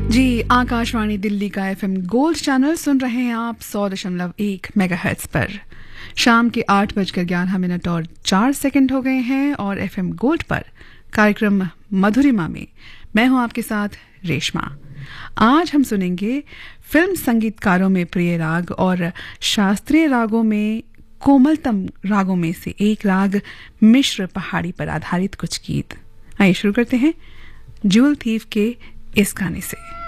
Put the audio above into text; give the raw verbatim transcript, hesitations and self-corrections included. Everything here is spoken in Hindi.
जी, आकाशवाणी दिल्ली का एफएम गोल्ड चैनल सुन रहे हैं आप सौ दशमलव एक मेगाहर्ट्ज पर। शाम के आठ बजकर ग्यारह मिनट और चार सेकंड हो गए हैं और एफएम गोल्ड पर कार्यक्रम मधुरिमा में मैं हूं आपके साथ रेशमा। आज हम सुनेंगे फिल्म संगीतकारों में प्रिय राग और शास्त्रीय रागों में कोमलतम रागों में से एक राग मिश्र पहाड़ी पर आधारित कुछ गीत। आइए शुरू करते हैं ज्यूल थीफ के इस गाने से।